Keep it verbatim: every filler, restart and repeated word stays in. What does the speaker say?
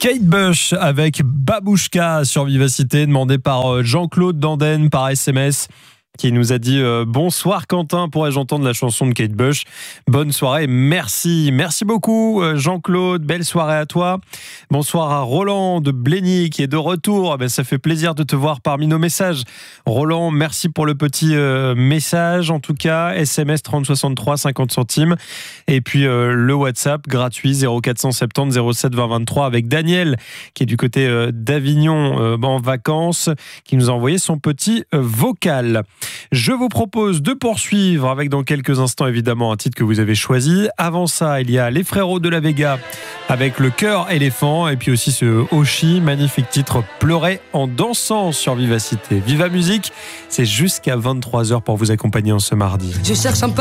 Kate Bush avec Babouchka sur Vivacité, demandé par Jean-Claude Danden par S M S, qui nous a dit euh, bonsoir Quentin, pourrais-je entendre la chanson de Kate Bush? Bonne soirée, merci, merci beaucoup Jean-Claude, belle soirée à toi. Bonsoir à Roland de Blény qui est de retour, ben, ça fait plaisir de te voir parmi nos messages. Roland, merci pour le petit euh, message, en tout cas, S M S trente soixante-trois cinquante centimes, et puis euh, le WhatsApp gratuit zéro quatre cent soixante-dix zéro sept vingt vingt-trois avec Daniel qui est du côté euh, d'Avignon euh, en vacances, qui nous a envoyé son petit euh, vocal. Je vous propose de poursuivre avec dans quelques instants évidemment un titre que vous avez choisi. Avant ça, il y a les Frérots de la Vega avec le cœur éléphant et puis aussi ce Oshi, magnifique titre Pleurer en dansant sur Vivacité. Viva Musique, c'est jusqu'à vingt-trois heures pour vous accompagner en ce mardi. Je cherche un